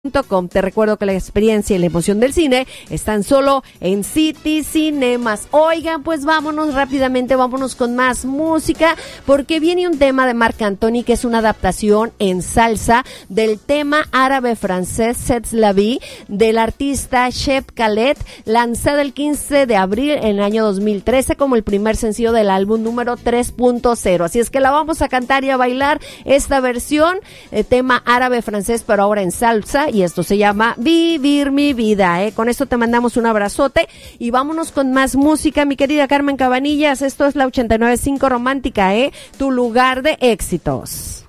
Te recuerdo que la experiencia y la emoción del cine están solo en City Cinemas. Oigan, pues vámonos rápidamente, vámonos con más música, porque viene un tema de Marc Anthony que es una adaptación en salsa del tema árabe-francés C'est la vie del artista Cheb Khaled, lanzada el 15 de abril en el año 2013 como el primer sencillo del álbum número 3.0. Así es que la vamos a cantar y a bailar esta versión, tema árabe-francés, pero ahora en salsa. Y esto se llama Vivir mi vida, Con esto te mandamos un abrazote y vámonos con más música, mi querida Carmen Cabanillas. Esto es la 89.5 Romántica, Tu lugar de éxitos.